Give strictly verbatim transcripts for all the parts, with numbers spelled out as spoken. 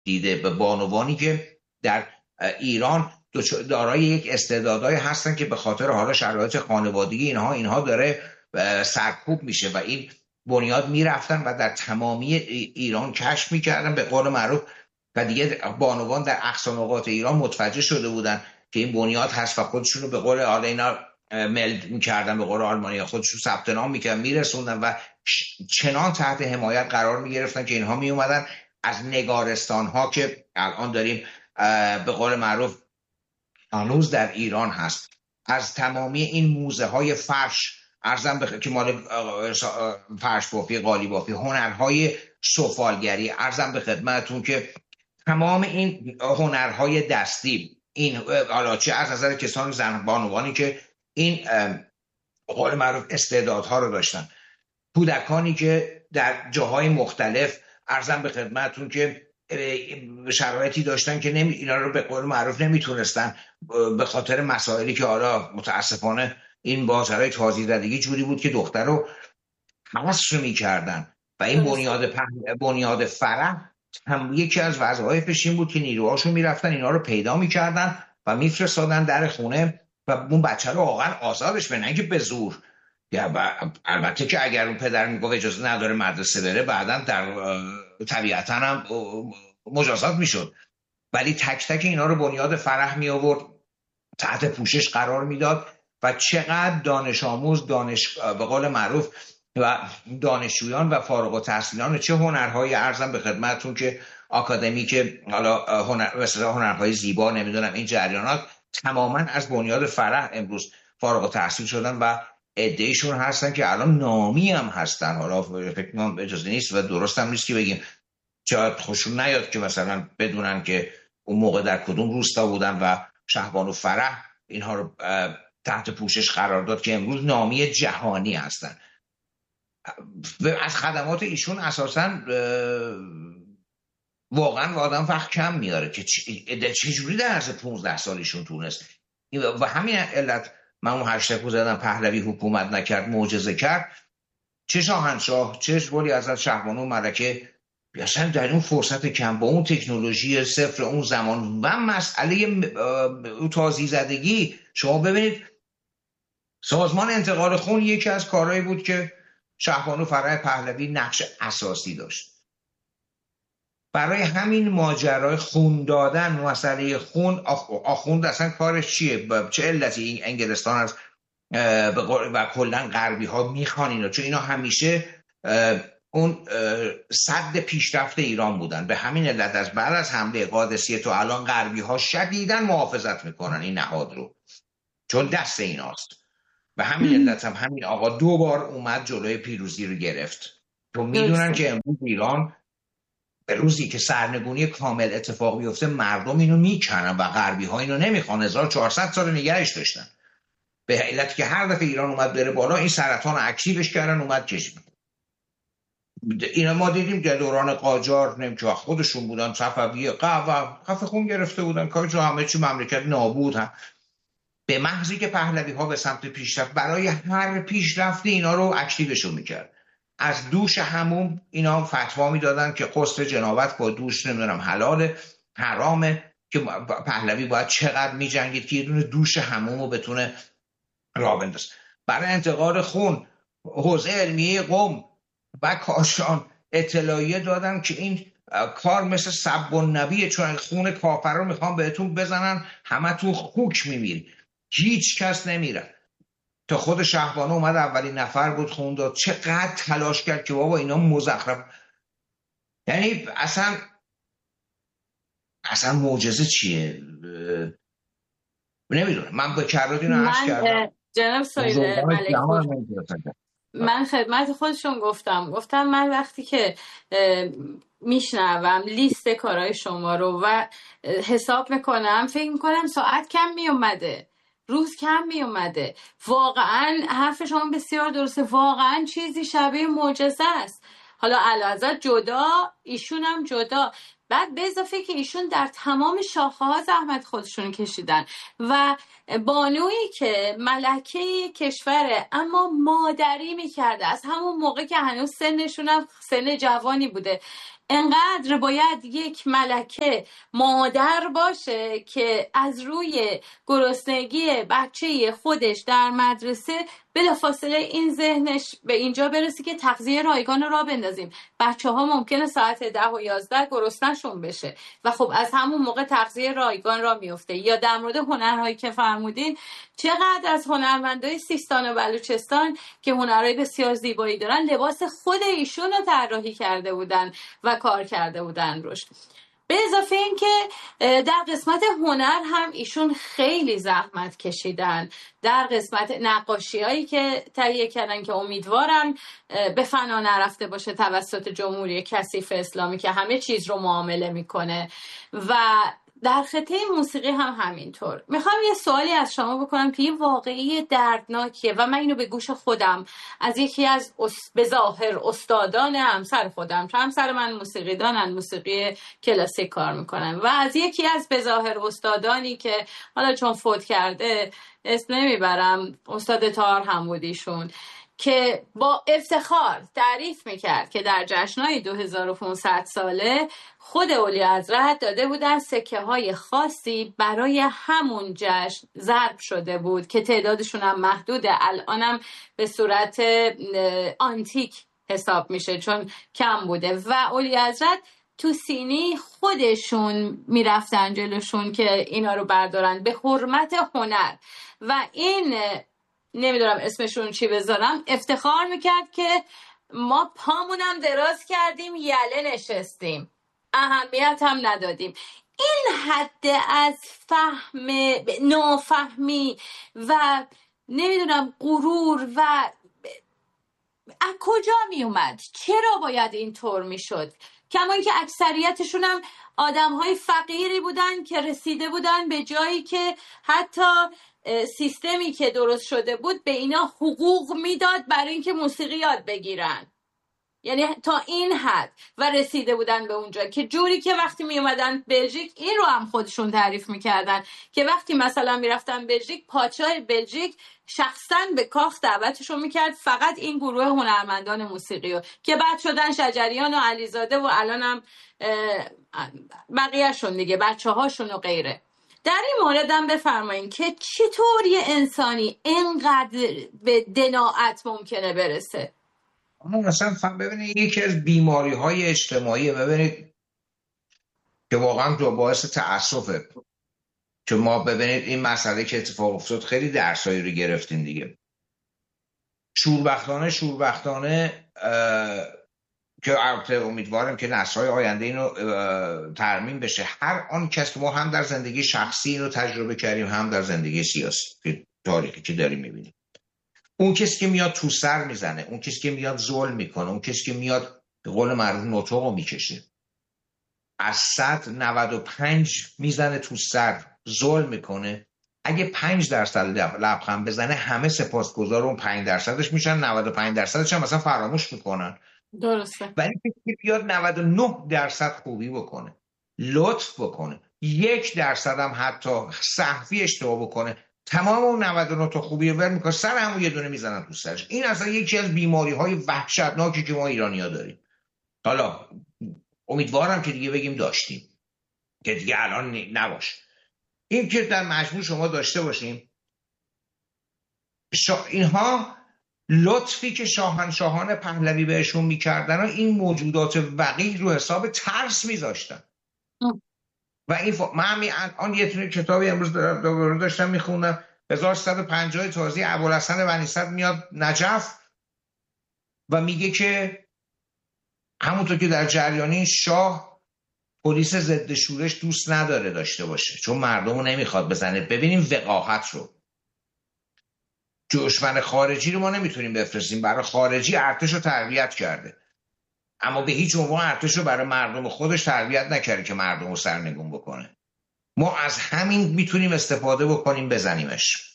دیده، به بانوانی که در ایران دارای یک استعدادهای هستن که به خاطر حالا شرایط خانوادگی اینها اینها داره سرکوب میشه و این بنیاد میرفتن و در تمامی ایران کشف میکردن به قول معروف و دیگه بانوان در اقصا نقاط ایران متوجه شده بودن که این بنیاد هست و خودشون رو به قول حالا اینا ملد میکردن، به قول آلمانی خودشون ثبت نام میکردن میرسوندن و چنان تحت حمایت قرار میگرفتن که اینها میومدن از نگارستان ها که الان داریم به قول معروف هنوز در ایران هست، از تمامی این موزه های فرش ارزم بخ... که مال فرش بافی، قالی بافی، هنرهای سفالگری، ارزم به خدمتتون که تمام این هنرهای دستی، این حالا چه از نظر کسان زن بانوانی که این قول معروف استعدادها رو داشتن، کودکانی که در جاهای مختلف ارزم به خدمتتون که شرایطی داشتن که نمی اینا رو به قول معروف نمیتونستن به خاطر مسائلی که حالا متاسفانه این بازارهای تازی زدگی جوری بود که دختر رو حذف میکردن و این بنیاد بنیاد فرح هم یکی از وظایفش این بود که نیروهاشون میرفتن اینا رو پیدا میکردن و میفرستادن در خونه و اون بچه رو واقعا آزادش به نه که به زور. یا البته که اگر اون پدر میگفت اجازه نداره مدرسه بره بعدا در طبیعتا هم مجازات میشد، ولی تک تک اینا رو بنیاد فرح می آورد، تحت پوشش قرار میداد و چقدر دانش آموز، دانش به قول معروف و دانشجویان و فارغ التحصیلان چه هنرهای ارزم به خدمتتون که آکادمی که حالا هنر مثلا هنرهای زیبا نمیدونم این جریانات تماما از بنیاد فرح امروز فارغ التحصیل شدن و عده‌ایشون هستن که الان نامی هم هستن. حالا فکر کنم اجازه نیست و درست هم نیست که بگیم شاید خوشون نیاد که مثلا بدونن که اون موقع در کدوم روستا بودن و شهبانو فرح اینها رو تحت پوشش قرار داد که امروز نامی جهانی هستن. از خدمات ایشون اساساً واقعا آدم وقت کم میاره که چجوری در عرض پونزده سالشون تونست و همین علت من اون هشتگ زدم پهلوی حکومت نکرد معجزه کرد. چه شاهنشاه چه ولی از شهبانو ملکه اصلا در اون فرصت کم با اون تکنولوژی صفر اون زمان و مسئله تازی زدگی، شما ببینید سازمان انتقال خون یکی از کارهایی بود که شهبانو فرح پهلوی نقش اساسی داشت. برای همین ماجرای خون دادن، مسئله خون، آخوند اصلا کارش چیه؟ چه علتی این انگلستان از و کلن غربی ها میخوان اینا؟ چون اینا همیشه اون صد پیشرفت ایران بودن. به همین علت از بعد از حمله قادسیه تو الان غربی ها شدیداً محافظت میکنن این نهاد رو، چون دست ایناست. به همین علت هم همین آقا دو بار اومد جلوی پیروزی رو گرفت. تو میدونن که امروز ایران به روزی که سرنگونی کامل اتفاق بیفته مردم اینو میکنن و غربی ها اینو نمیخوان. هزار و چهارصد سال نگهش داشتن به علت که هر دفعه ایران اومد بره بالا این سرطان اکتیوش کردن اومد کشید. اینا ما دیدیم که دوران قاجار نمیشه خودشون بودن صفوی قوا خفه خون گرفته بودن کارش همه چی مملکت نابود هم. به محضی که پهلوی ها به سمت پیشرفت برای هر پیشرفت اینا رو اکتیوشون میکرد. از دوش هموم اینا فتوا میدادن که غسل جنابت با دوش نمیدونم حلاله حرامه، که پهلوی باید چقدر میجنگید که یه دونه دوش هموم رو بتونه راه بندازه. برای انتقال خون حوزه علمیه قم و کاشان اطلاعیه دادن که این کار مثل سب النبیه، چون خون کافر رو میخوان بهتون بزنن همه تون خوک میمیری، هیچ کس نمیره. تا خود شهبانو اومد اولین نفر بود خون داد. چقدر تلاش کرد که بابا اینا مزخرف، یعنی اصلا اصلا معجزه چیه نمیدونم. من به کرات اینو عرض کردم. جناب سایده من خدمت خودشون گفتم گفتم من وقتی که میشنوم لیست کارهای شما رو و حساب میکنم فکر میکنم ساعت کم میومده، روز کم می اومده. واقعا حرف شما بسیار درسته، واقعا چیزی شبیه معجزه است. حالا اعلیحضرت جدا، ایشون هم جدا. بعد به اضافه که ایشون در تمام شاخه ها زحمت خودشون کشیدن و بانویی که ملکه کشوره اما مادری میکرده از همون موقع که هنوز سنشون هم سن جوانی بوده. انقدر باید یک ملکه مادر باشه که از روی گرسنگی بچه خودش در مدرسه بلافاصله این ذهنش به اینجا برسه که تغذیه رایگان را بندازیم. بچه ها ممکنه ساعت ده و یازده گرسنه‌شون بشه و خب از همون موقع تغذیه رایگان را میفته. یا در مورد هنرهایی که فرمودین، چقدر از هنرمندای سیستان و بلوچستان که هنرهای بسیار زیبایی دارن لباس خود ایشون رو طراحی کرده بودن و کار کرده بودن روش. به اضافه این که در قسمت هنر هم ایشون خیلی زحمت کشیدن، در قسمت نقاشی هایی که تهیه کردن که امیدوارم به فنا نرفته باشه توسط جمهوری کثیف اسلامی که همه چیز رو معامله میکنه. و در خطه موسیقی هم همینطور. میخوام یه سوالی از شما بکنم که این واقعی دردناکیه و من اینو به گوش خودم از یکی از به ظاهر استادان همسر خودم، چون همسر من موسیقی دانن، موسیقی کلاسیک کار میکنن، و از یکی از به ظاهر استادانی که حالا چون فوت کرده اسم نمیبرم، استاد تار هم بودیشون، که با افتخار تعریف میکرد که در جشنهای دو هزار و پانصد ساله خود اولیاءحضرت داده بودن سکه های خاصی برای همون جشن ضرب شده بود که تعدادشون هم محدوده، الانم به صورت آنتیک حساب میشه چون کم بوده، و اولیاءحضرت تو سینی خودشون میرفتن جلوشون که اینا رو بردارن به حرمت هنر. و این نمیدونم اسمشون چی بذارم، افتخار میکرد که ما پامونم دراز کردیم یله نشستیم، اهمیت هم ندادیم. این حد از فهم نافهمی و نمیدونم غرور و از کجا می اومد؟ چرا باید اینطور میشد؟ کما اینکه اکثریتشون هم آدم‌های فقیری بودن که رسیده بودن به جایی که حتی سیستمی که درست شده بود به اینا حقوق میداد برای اینکه موسیقی یاد بگیرن، یعنی تا این حد، و رسیده بودن به اونجا که جوری که وقتی می اومدن بلژیک این رو هم خودشون تعریف میکردن که وقتی مثلا میرفتن بلژیک، پادشاه بلژیک شخصا به کاخ دعوتشون میکرد فقط این گروه هنرمندان موسیقی رو که بعد شدن شجریان و علیزاده و الان هم بقیهشون دیگه، بچه هاشون و غیره. در این مورد هم بفرمایین که چطور یه انسانی اینقدر به دناعت ممکنه برسه؟ اما مثلا ببینید یکی از بیماری های اجتماعی، ببینید که واقعا تو باعث تأسفه، چون ما ببینید این مسئله که اتفاق افتاد خیلی درسایی رو گرفتیم دیگه. شوربختانه شوربختانه که البته امیدوارم که نسل‌های آینده اینو ترمیم بشه، هر آن کس که ما هم در زندگی شخصی اینو تجربه کردیم هم در زندگی سیاسی که تاریخی که داریم میبینیم، اون کسی که میاد تو سر میزنه، اون کسی که میاد ظلم میکنه، اون کسی که میاد به قول معروف نطقو میکشه، از صد نود و پنج میزنه تو سر ظلم میکنه، اگه پنج درصد لبخند بزنه همه سپاسگزار اون پنج درصدش میشن، نود و پنج درصدش هم مثلا فراموش میکنن. درسته. ولی کسی بیاد نود و نه درصد خوبی بکنه، لطف بکنه، یک درصد هم حتی سهوی اشتباه بکنه، تمام اون نود و نه تا خوبی رو ور میکنه، سر همون یه دونه میزنن تو سرش. این اصلا یکی از بیماری های وحشتناکی که ما ایرانی‌ها داریم. حالا امیدوارم که دیگه بگیم داشتیم، که دیگه الان نباشه. این که در مجموع شما داشته باشیم شا... اینها لطفی که شاهنشاهان پهلوی بهشون میکردن و این موجودات وقیح رو حساب ترس میذاشتن. و این ف... من همین آن یه تونه کتابی امروز دوباره داشتم میخوندم، هزار و سیصد و پنجاه تازی ابوالحسن بنی صدر میاد نجف و میگه که همونطور که در جریانی شاه پلیس ضد شورش دوست نداره داشته باشه چون مردمو نمیخواد بزنه. ببینیم وقاحت رو، دشمن خارجی رو ما نمیتونیم بفرستیم برای خارجی، ارتش رو تربیت کرده، اما به هیچ عنوان ارتش رو برای مردم خودش تربیت نکرده که مردم رو سرنگون بکنه. ما از همین میتونیم استفاده بکنیم بزنیمش.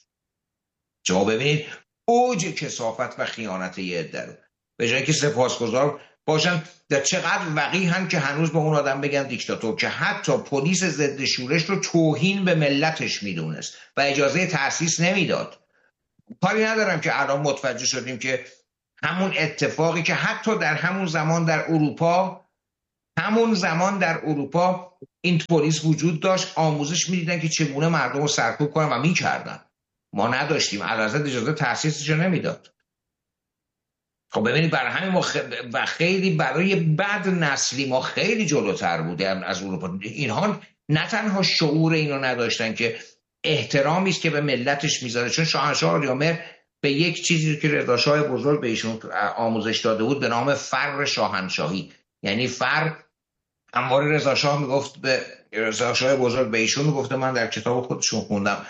شما ببینید اوج کثافت و خیانت یه عده رو، به جایی که سپاسگزار باشن در چقدر وقیحن که هنوز به اون آدم بگن دیکتاتور، که حتی پلیس ضد شورش رو توهین به ملتش میدونست و اجازه تأسیس نمیداد. کاری ندارم که الان متوجه شدیم که همون اتفاقی که حتی در همون زمان در اروپا همون زمان در اروپا این پلیس وجود داشت، آموزش میدیدن که چگونه مردم رو سرکوب کنن و میکردن. ما نداشتیم، اعلیحضرت اجازه تأسیسش رو نمیداد. خب ببینید برای همین ما خ... و خیلی برای بد نسلی ما خیلی جلوتر بودیم از اروپا. اینها نه تنها شعور اینو نداشتن که احترامی است که به ملتش میذاره، چون شاهنشاه آریامهر به یک چیزی که رضا شاه بزرگ به ایشون آموزش داده بود به نام فر شاهنشاهی، یعنی فر همواره رضا شاه میگفت به رضا شاه بزرگ به ایشون میگفته، من در کتاب خودشون خوندم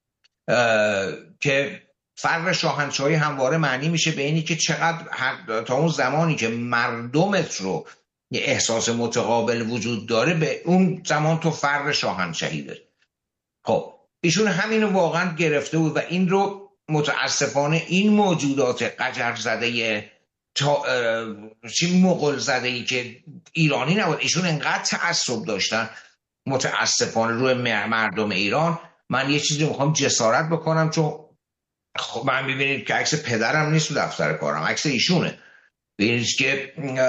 که فر شاهنشاهی همواره معنی میشه به اینی که چقدر تا اون زمانی که مردمت رو یه احساس متقابل وجود داره به اون زمان تو فر شاهنشاهی داری. خب ایشون همینو واقعا گرفته بود و این رو متاسفانه این موجودات قجر زده تا چی مغول زده ای که ایرانی نبود، ایشون انقدر تعصب داشتن متاسفانه روی مردم ایران. من یه چیزی میخوام جسارت بکنم، چون خب من ببینید که عکس پدرم نیست تو دفتر کارم، عکس ایشونه، ببینید که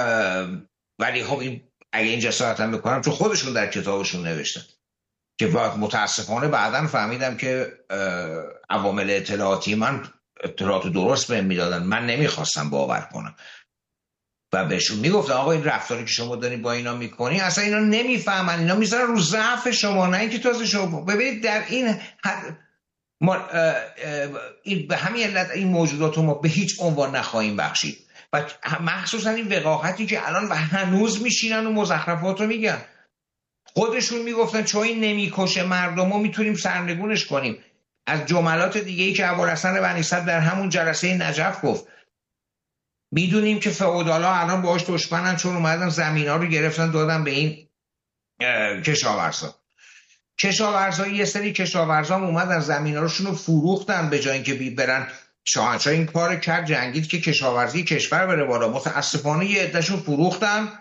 ولی خب این اگه این جسارت هم بکنم چون خودشون در کتابشون نوشتن که متاسفانه بعداً فهمیدم که عوامل اطلاعاتی من اطلاعات درست بهم میدادن، من نمیخواستم باور کنم و بهشون میگفتم آقا این رفتاری که شما دارین با اینا میکنی اصلا اینا نمیفهمن، اینا میذارن رو ضعف شما، نه اینکه تازه شما. ببینید در این حد ما این به همین علت این موجودات رو ما به هیچ عنوان نخواهیم بخشید و مخصوصا این وقاحتی که الان و هنوز میشینن و مزخرفات رو میگن. خودشون میگفتن چون این نمیکشه مردم رو میتونیم سرنگونش کنیم. از جملات دیگه ای که ابوالحسن بنی صدر در همون جلسه نجف گفت، میدونیم که فئودالا الان باهاش دشمنن چون اومدن زمینا رو گرفتن دادن به این کشاورزا. کشاورزا یه سری کشاورزا اومدن زمیناشون رو فروختن به جای اینکه برن شاهنشاه این کار کرد جنگید که کشاورزی کشور بره بالا. متاسفانه یه عدهشون فروختن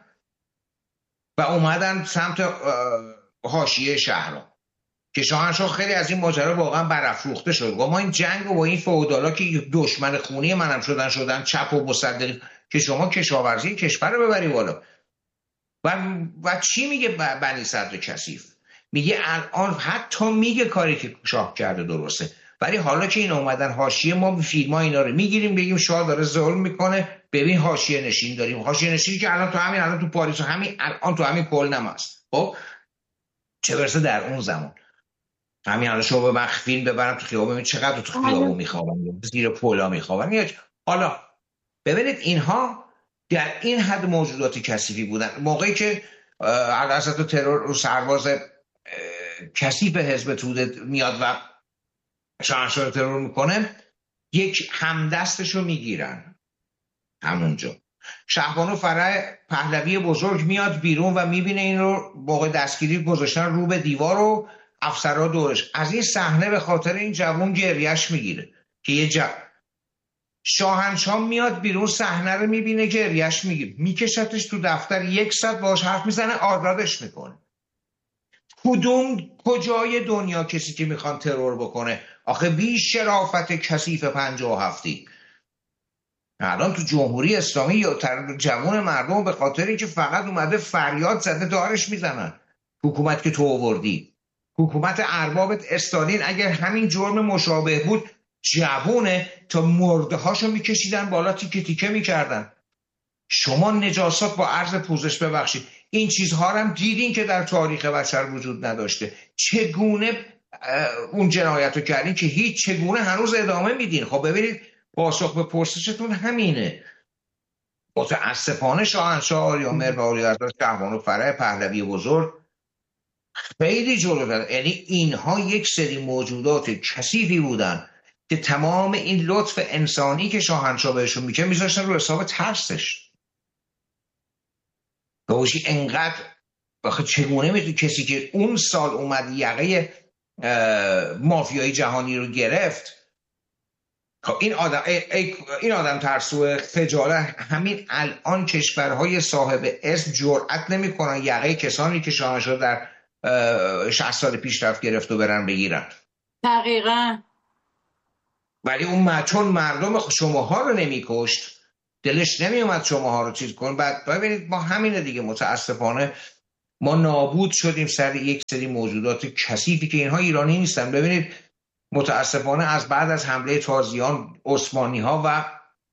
و اومدن سمت حاشیه شهرها که شاهنشاه خیلی از این ماجرا واقعا برافروخته شد. ما این جنگ و با این فئودالا که دشمن خونی منم شدن شدن چپ و مصدق که شما کشاورزی کشور رو ببری بالا. و و چی میگه بنی صدر کثیف؟ میگه الان حتی میگه کاری که شاه کرده درسته، ولی حالا که این اومدن حاشیه ما فیلم‌ها اینا رو میگیریم بگیم شاه داره ظلم میکنه، ببین حاشیه نشین داریم، حاشیه نشینی که الان تو همین الان تو پاریس و همین الان تو همین کلنم هست. خب چه برسه در اون زمان. همین الان شما به من فیلم ببرم تو خیابون ببین چقدر تو خیابون میخوابن، زیر پلا میخوابن. حالا ببینید اینها در این حد موجودات کثیفی بودن. موقعی که اعلیحضرت ترور رو سرباز کثیف حزب توده میاد و شاهنشاه ترور میکنه، یک همدستشو میگیرن همونجا. شهبانو فرح پهلوی بزرگ میاد بیرون و میبینه این رو موقع دستگیری گذاشتن رو به دیوار و افسرها دورش. از این صحنه به خاطر این جوان گریش میگیره که یه جو... شاهنشاه میاد بیرون صحنه رو میبینه گریش میگیره، میکشتش تو دفتر یک ساعت باهاش حرف میزنه، آزادش میکنه. کدوم کجای دنیا کسی که میخوان ترور بکنه آخه بی شرافت کثیف پنجاه و هفتی الان تو جمهوری اسلامی یا جوان مردم به خاطر اینکه فقط اومده فریاد زده دارش میزنن. حکومت که تو آوردی، حکومت ارباب استالین اگر همین جرم مشابه بود جوونه تا مرده هاشو میکشیدن بالا تیکه تیکه میکردن. شما نجاسات با عرض پوزش ببخشید این چیزها رو هم دیدین که در تاریخ بشر وجود نداشته. چگونه اون جنایت رو کردین که هیچ، چگونه هنوز ادامه میدین؟ خب ببینید پاسخ به پرسشتون همینه. متاسفانه شاهنشاه آریامهر و اعلیحضرت شهبانو فرح پهلوی بزرگ خیلی جلو دارن. یعنی اینها یک سری موجودات کثیفی بودن که تمام این لطف انسانی که شاهنشاه بهشون میکنه میذاشتن رو حساب ترسش. باشی انقدر بخه چگونه میتونه کسی که اون سال اومد یقه مافیای جهانی رو گرفت خب این آدم ای ای این آدم ترسو خجالت، همین الان کشورهای صاحب اسم جرئت نمیکنن یقه کسانی که شاهنشاه در شصت سال پیش رفت گرفت و برن بگیرن. دقیقاً. ولی اون چون مردم شماها رو نمیکشت، دلش نمیومد شماها رو چیز کن. بعد ببینید ما همینه دیگه، متاسفانه ما نابود شدیم سر یک سری موجودات کثیفی که اینها ایرانی نیستن. ببینید متاسفانه از بعد از حمله تازیان عثمانی ها و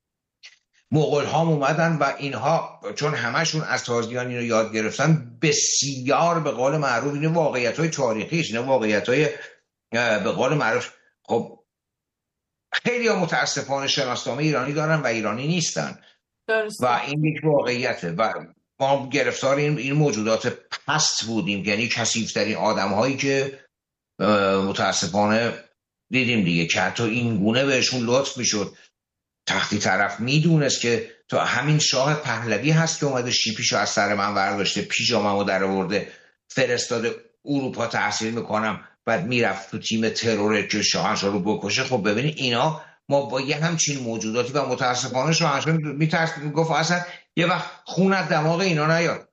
مغول ها اومدن و اینها چون همشون از تازیان اینو یاد گرفتن، بسیار به قول معروف این واقعیت های تاریخی، این واقعیت های به قول معروف، خب خیلی ها متاسفانه شناسنامه ایرانی دارن و ایرانی نیستن. درسته. و این یک واقعیته و ما گرفتار این, این موجودات پست بودیم، یعنی کثیف‌ترین آدم هایی که متاسفانه دیدیم دیگه، که حتی این گونه بهشون لطف میشد. تختی طرف میدونست که تو همین شاه پهلوی هست که اومده شیپیشو از سر من برداشته، پیژاممو در آورده فرستاده اروپا تحصیل میکنم، بعد میرفت تو تیم ترور که شاهنشاه رو بکشه. خب ببینید اینا ما با یه همچین موجوداتی و متاسفانه شاهنشاه میترس میگفت اصلا یه وقت خون از دماغ اینا نیاد.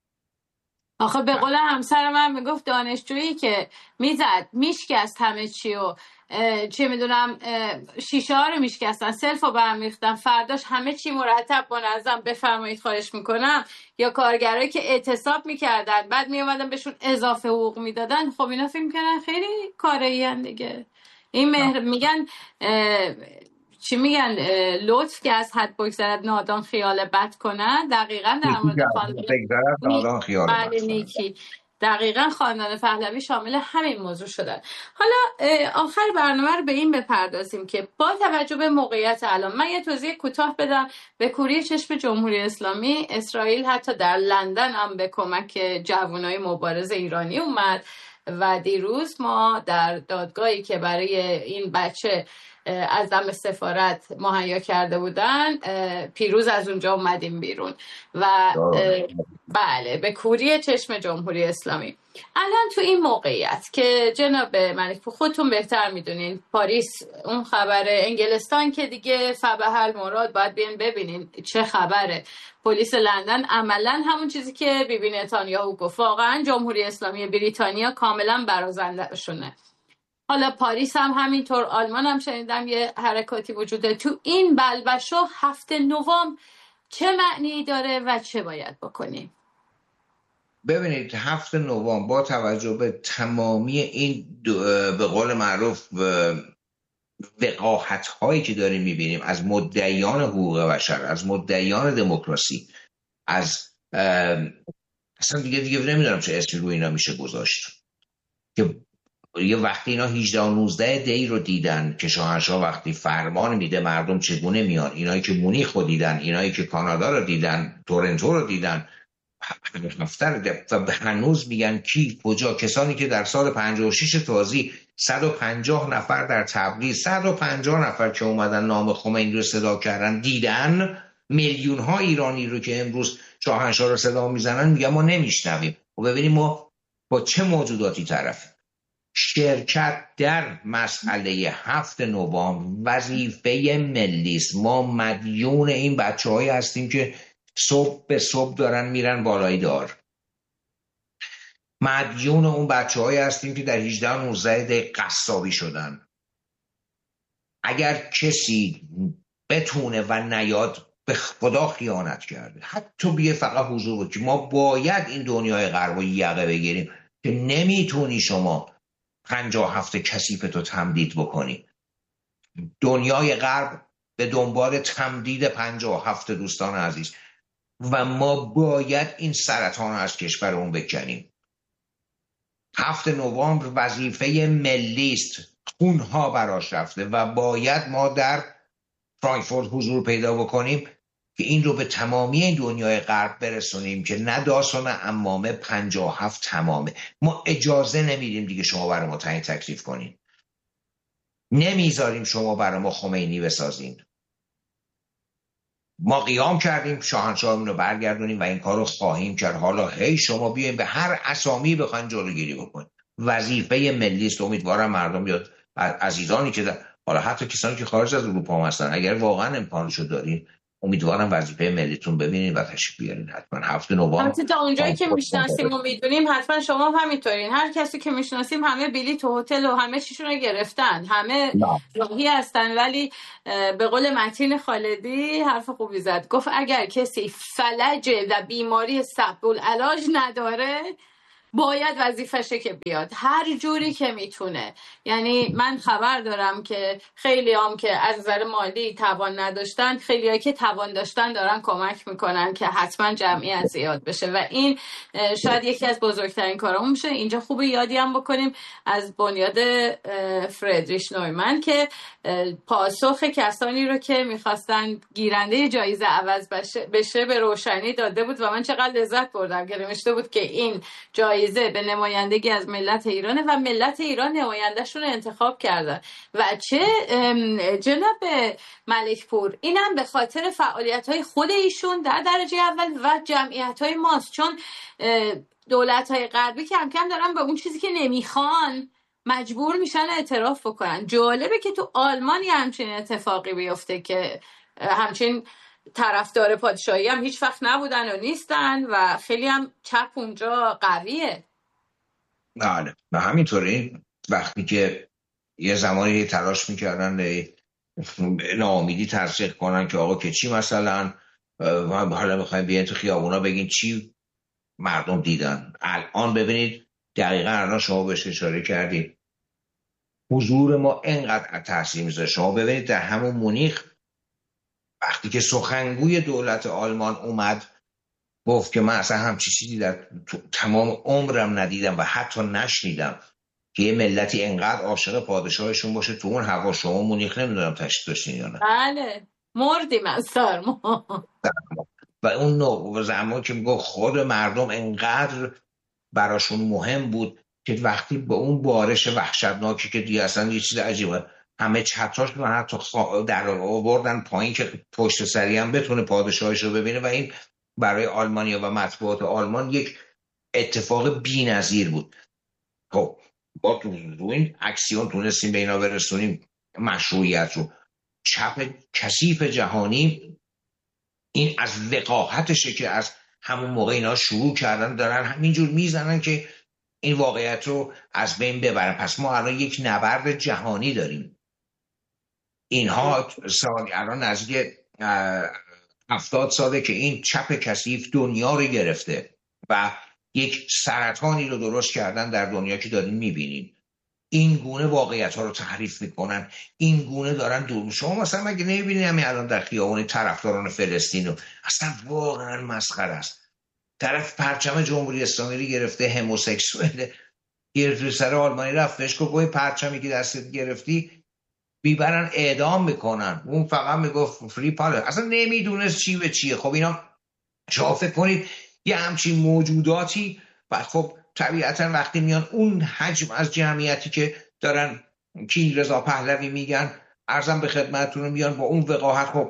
آخه به قول همسر من میگفت دانشجویی که میزد میشکست همه چی و چه میدونم شیشه ها رو میشکستن، سلف رو برمیختن، فرداش همه چی مرتب منظم بفرمایید خواهش میکنم، یا کارگرایی که اعتصاب میکردن بعد میومدن بهشون اضافه حقوق میدادن. خب اینا فکر میکنن خیلی کارایین دیگه. این مهر میگن چی میگن لطف که از حد بگذرد نادان خیال بد کنن. دقیقاً در مورد نادان خیال بد نیکی دقیقاً خاندان پهلوی شامل همین موضوع شدن. حالا آخر برنامه رو به این بپردازیم که با توجه به موقعیت الان، من یه توضیح کوتاه بدم. به کوری چشم جمهوری اسلامی اسرائیل حتی در لندن هم به کمک جوانای مبارز ایرانی اومد و دیروز ما در دادگاهی که برای این بچه از دم سفارت مهیا کرده بودن پیروز از اونجا اومدیم بیرون و بله به کوری چشم جمهوری اسلامی. الان تو این موقعیت که جناب ملک خودتون بهتر میدونین، پاریس اون خبره، انگلستان که دیگه فبهل مراد باید بیان ببینین چه خبره. پلیس لندن عملا همون چیزی که بی بی نتانیاهو گفت، واقعا جمهوری اسلامی بریتانیا کاملا برازنده شونه. حالا پاریس هم همینطور، آلمان هم شنیدم یه حرکاتی وجوده. تو این بلبشو هفته نوامبر چه معنی داره و چه باید بکنیم؟ ببینید هفته نوامبر با توجه به تمامی این به قول معروف وقاحت هایی که داریم میبینیم از مدعیان حقوق بشر، از مدعیان دموکراسی، از اصلا دیگه دیگه نمیدونم چه اسمی رو اینا میشه گذاشت، که یه وقتی اینا هجده و نوزده دی رو دیدن که شاهنشاه وقتی فرمان میده مردم چگونه میان، اینایی که مونیخ رو دیدن، اینایی که کانادا رو دیدن، تورنتو رو دیدن، و هنوز میگن کی کجا. کسانی که در سال پنجاه و شش تازی صد و پنجاه نفر در تبریز، صد و پنجاه نفر که اومدن نام خمینی رو صدا کردن دیدن، میلیون ها ایرانی رو که امروز شاهنشاه رو صدا میزنن میگن ما نمیشنویم. و ببینیم ما با چه موجوداتی طرفیم. شرکت در مسئله هفت نوامبر وظیفه ملی است. ما مدیون این بچه‌هایی هستیم که صبح به صبح دارن میرن بالای دار. مدیون اون بچه‌هایی هستیم که در هجده و نوزده دقیقه قصابی شدن. اگر کسی بتونه و نیاد به خدا خیانت کرده، حتی بیه فقط حضور، که ما باید این دنیای غرب رو یقه بگیریم که نمیتونی شما پنجاه هفته کثیفتو تمدید بکنی. دنیای غرب به دنبال تمدید پنجاه هفته دوستان عزیز، و ما باید این سرطان رو از کشورمون بکنیم. هفت نوامبر وظیفه ملی است، خونها براش رفته و باید ما در فرانکفورت حضور پیدا بکنیم که این رو به تمامی این دنیای غرب برسونیم که نه داستان عمامه پنجاه هفت تمامه. ما اجازه نمیدیم دیگه شما برای ما تعیین تکلیف کنین، نمیذاریم شما برای ما خمینی بسازین. ما قیام کردیم شاهنشاهمون رو برگردونیم و این کار رو خواهیم کرد. حالا هی شما بیاین به هر اسامی بخواین جلوگیری بکنید. وظیفه ملی است. امیدوارم مردم یا عزیزانی که حالا حتی کسانی که خارج از اروپا هم هستن، اگر واقعا امکانشو دارین امیدوارم وظیفه ملیتون ببینین و تشریف بیارین حتما. هفته نوامبر البته تا اونجایی که میشناسیم و میدونیم حتما شما هم همینطورین. هر کسی که میشناسیم همه بلیط و هتل و همه چیشون رو گرفتن، همه راهی هستن. ولی به قول متین خالدی حرف خوبی زد، گفت اگر کسی فلج و بیماری صعب العلاج نداره باید وظیفشه که بیاد هر جوری که میتونه. یعنی من خبر دارم که خیلی هم که از نظر مالی توان نداشتن، خیلی هایی که توان داشتن دارن کمک میکنن که حتما جمعیت زیاد بشه و این شاید یکی از بزرگترین کارامون میشه. اینجا خوبه یادی هم بکنیم از بنیاد فردریش نویمن که پاسخ کسانی رو که میخواستن گیرنده جایزه عوض بشه به روشنی داده بود و من چقدر لذت بردم که نوشته بود که این جایزه به نمایندگی از ملت ایرانه و ملت ایران نمایندهشون رو انتخاب کردن. و چه جناب ملک پور، اینم به خاطر فعالیت‌های خود ایشون در درجه اول و جمعیت‌های ماست، چون دولت‌های غربی کم کم دارن به اون چیزی که نمیخوان مجبور میشن اعتراف بکنن. جالبه که تو آلمان یه همچین اتفاقی بیفته که همچین طرفدار پادشاهی هم هیچ وقت نبودن و نیستن و خیلی هم چپ اونجا قویه. نه نه همینطوری. وقتی که یه زمانی تلاش میکردن ناامیدی ترسیخ کنن که آقا که چی مثلا حالا میخوایم بیاین تو خیابونا بگین چی مردم دیدن. الان ببینید دقیقا الان شما بهش اشاره کردید، حضور ما اینقدر تاثیر میذاره. شما ببینید در همون مونیخ وقتی که سخنگوی دولت آلمان اومد گفت که من اصلا همچی چیزی در تمام عمرم ندیدم و حتی نشنیدم که یه ملتی اینقدر عاشق پادشاهشون باشه تو اون هوا. شما مونیخ نمیدونم تشریف داشتین یا نه؟ بله مردیم از سرما. و اون نوع زمان که میگه خود مردم اینقدر براشون مهم بود که وقتی به اون بارش وحشتناکی که دیگه اصلا یه چیز عجیبه، همه چتاش رو حتی در آوردن پایین که پشت سری هم بتونه پادشاهش رو ببینه و این برای آلمانیا و مطبوعات آلمان یک اتفاق بی‌نظیر بود. خب با تو این اکسیون تونستیم به اینا برسونیم مشروعیت رو. چپ کثیف جهانی این از وقاحتشه که از همون موقع اینا شروع کردن دارن همینجور میزنن که این واقعیت رو از بین ببرن. پس ما الان یک نبرد جهانی داریم. اینها سال الان نزدیک هفتاد ساله که این چپ کثیف دنیا رو گرفته و یک سرطانی رو درست کردن در دنیا که دارین میبینین. این گونه واقعیت ها رو تحریف میکنن، این گونه دارن دور. شما مثلا مگه نمیبینین همین الان در خیابون طرفداران فلسطین رو اصلا واقعا مسخره است. طرف پرچم جمهوری اسلامی رو گرفته، هموسکسوئل گرفته، سر آلمانی رفت بهش گفت پرچمی که دستت گرفتی بیبرن اعدام میکنن. اون فقط میگفت فری پاله، اصلا نمیدونست چی به چیه. خب اینا شما فکر کنید یه همچین موجوداتی و خب طبیعتا وقتی میان اون حجم از جمعیتی که دارن کی رضا پهلوی میگن عرضم به خدمتتون میان با اون وقاحت، خب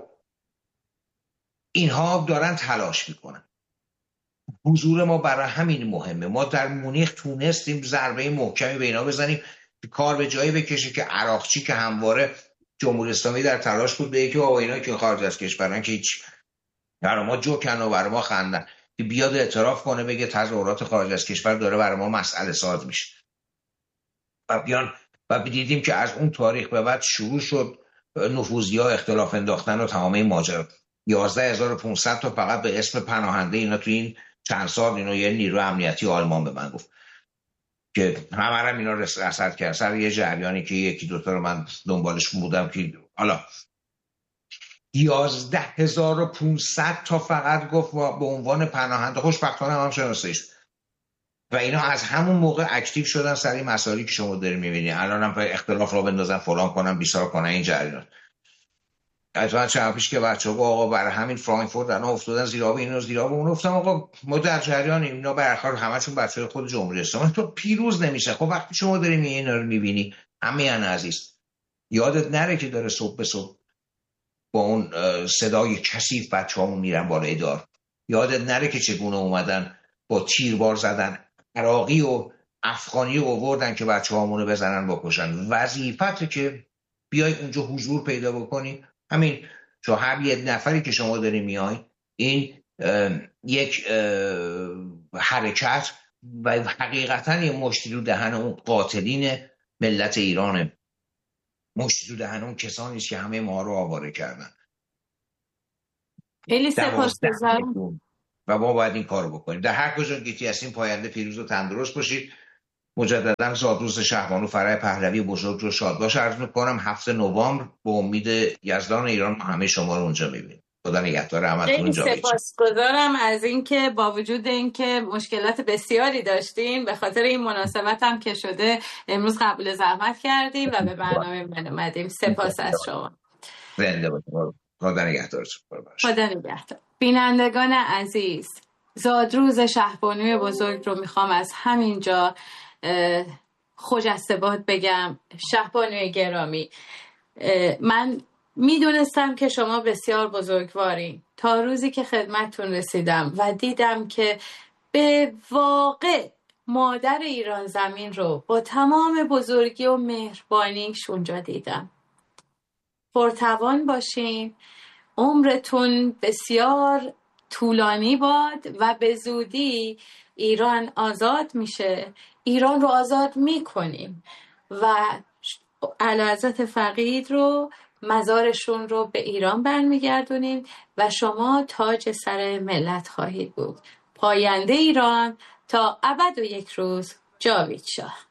اینها دارن تلاش میکنن. حضور ما برای همین مهمه. ما در مونیخ تونستیم ضربه محکمی به اینا بزنیم که کار به جایی بکشه که عراقچی که همواره جمهوری اسلامی در تلاش بود به یکی آقا اینا که خارج از کشورن که هیچ برای ما جوکن و برای ما خندن، که بیاد اعتراف کنه بگه تظاهرات خارج از کشور داره برای ما مسئله ساز میشه. و بیان و دیدیم که از اون تاریخ به بعد شروع شد نفوذی‌ها اختلاف انداختن و تمام ماجرا. یازده هزار و پانصد تا فقط به اسم پناهنده اینا تو این چند سال اینو یه نیرو امنیتی آلمان به من گفت که همه هم اینا رصد کرد سر یه جریانی که یکی دوتا رو من دنبالش بودم که حالا یازده هزار و پانصد تا فقط گفت به عنوان پناهنده. خوشبختانه هم, هم شناسایی شد و اینا از همون موقع اکتیو شدن سر این مسائلی که شما دارید میبینید. الان هم اختلاف را بندازن فلان کنن بیسار کنن این جریان. اتفاقا چند پیش که بچه ها آقا برای همین فرانکفورت الان افتادن زیر آب اینو زیر آب اون افتادن، آقا ما در جریانیم. اینا برخلاف همشون بچه‌های خود جمهوری اسلامی. تو پیروز نمیشه. خب وقتی شما داری اینا رو میبینی امیان عزیز یادت نره که داره صبح به صبح با اون صدای کثیف بچه‌هامون میرن بالای دار. یادت نره که چگونه اومدن با تیربار زدن عراقی و افغانی رو آوردن که بچه‌هامون رو بزنن بکشن. وظیفته که بیای اونجا حضور پیدا بکنی. همین چون هر یه نفری که شما داری میای، این یک حرکت و حقیقتا یه مشتی رو دهن اون قاتلین ملت ایرانه، مشتی رو دهن اون کسانی است که همه ما رو آواره کردن. خیلی سپاسگزارم و ما باید این کارو بکنیم. در هر کجا گیتی هستیم پاینده پیروز و تندرست باشید. مجددا زادروز شهبانو فرح پهلوی بزرگ رو شادباش عرض میکنم. هفته نوامبر به امید یزدان ایران همه شما رو اونجا میبینیم. خدا نگهدار همتون. خیلی سپاسگزارم از اینکه با وجود اینکه مشکلات بسیاری داشتیم به خاطر این مناسبت هم که شده امروز قبول زحمت کردیم و به برنامه من اومدیم. سپاس از شما. زنده باشید. خدا نگهدار. خدا نگهدار. بینندگان عزیز، زادروز شهبانوی بزرگ رو میخوام از همینجا خجسته باد بگم. شهبانوی گرامی، من میدونستم که شما بسیار بزرگوارین تا روزی که خدمتتون رسیدم و دیدم که به واقع مادر ایران زمین رو با تمام بزرگی و مهربانیش اونجا دیدم. پرتوان باشین، عمرتون بسیار طولانی باد و به زودی ایران آزاد میشه. ایران رو آزاد میکنیم و اعلیحضرت فقید رو مزارشون رو به ایران برمیگردونیم و شما تاج سر ملت خواهید بود. پاینده ایران تا ابد و یک روز. جاوید شاه.